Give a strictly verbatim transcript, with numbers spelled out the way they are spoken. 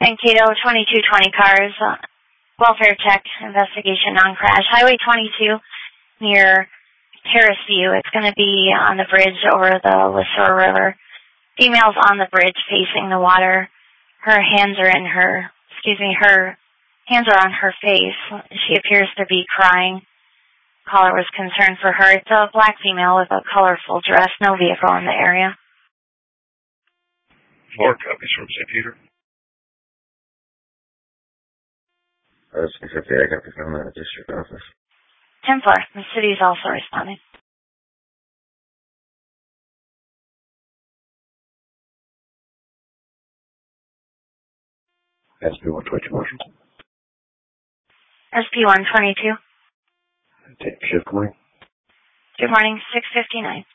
Mankato, twenty-two twenty cars, uh, welfare check, investigation, non-crash. Highway twenty-two near Terrace View. It's going to be on the bridge over the Lasur River. Female's on the bridge facing the water. Her hands are in her, excuse me, her hands are on her face. She appears to be crying. Caller was concerned for her. It's a black female with a colorful dress, no vehicle in the area. Four copies from Saint Peter. Uh, six fifty, I got from the district office. ten four, the city is also responding. S P one twenty-two, Marshall. S P one twenty-two. Take shift morning. Good morning, six fifty-nine.